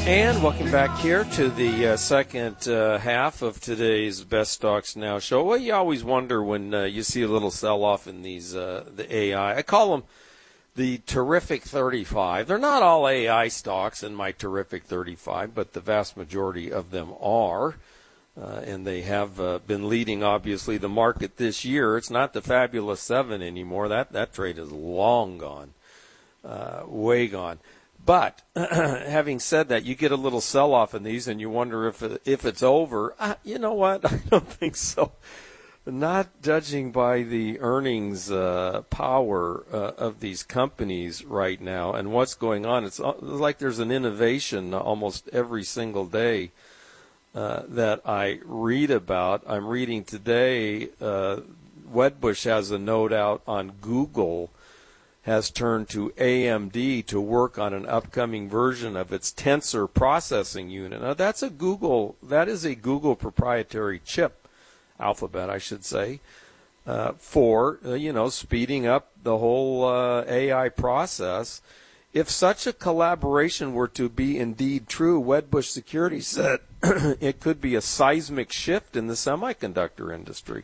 And welcome back here to the second half of today's Best Stocks Now show. Well, you always wonder when you see a little sell-off in these the AI. I call them the Terrific 35. They're not all AI stocks in my Terrific 35, but the vast majority of them are. And they have been leading, obviously, the market this year. It's not the Fabulous 7 anymore. That trade is long gone, way gone. But having said that, you get a little sell-off in these, and you wonder if it's over. You know what? I don't think so. Not judging by the earnings power of these companies right now and what's going on. It's like there's an innovation almost every single day that I read about. I'm reading today, Wedbush has a note out on Google has turned to AMD to work on an upcoming version of its Tensor processing unit. Now that is a Google proprietary chip, Alphabet I should say, for speeding up the whole AI process. If such a collaboration were to be indeed true, Wedbush Securities said it could be a seismic shift in the semiconductor industry.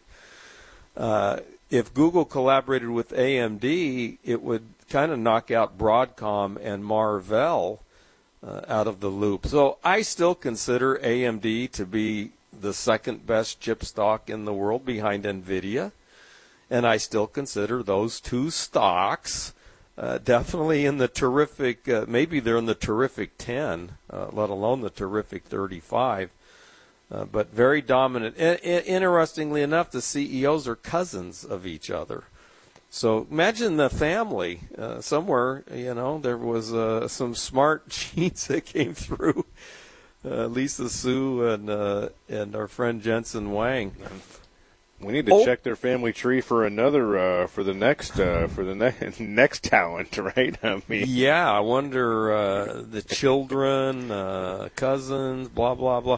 If Google collaborated with AMD, it would kind of knock out Broadcom and Marvell out of the loop. So I still consider AMD to be the second best chip stock in the world behind NVIDIA. And I still consider those two stocks definitely in the terrific, maybe they're in the terrific 10, let alone the terrific 35. But very dominant. Interestingly enough, the CEOs are cousins of each other. So imagine the family somewhere. There was some smart genes that came through. Lisa Su and our friend Jensen Wang. We need to check their family tree for another for the next talent, right? I mean, yeah, I wonder the children, cousins, blah blah blah.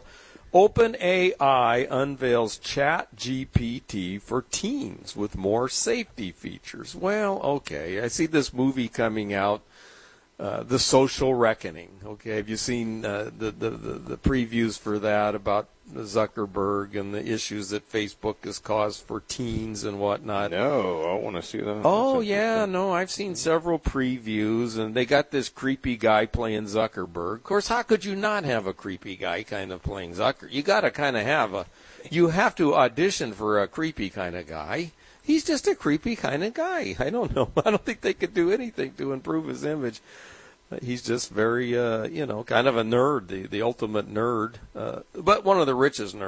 OpenAI unveils ChatGPT for teens with more safety features. Well, okay, I see this movie coming out, The Social Reckoning. Okay, have you seen the previews for that about Zuckerberg and the issues that Facebook has caused for teens and whatnot? No, I want to see that. Oh, yeah, no, I've seen several previews, and they got this creepy guy playing Zuckerberg. Of course, how could you not have a creepy guy kind of playing Zuckerberg? You got to kind of you have to audition for a creepy kind of guy. He's just a creepy kind of guy. I don't know. I don't think they could do anything to improve his image. He's just very, kind of a nerd, the ultimate nerd, but one of the richest nerds.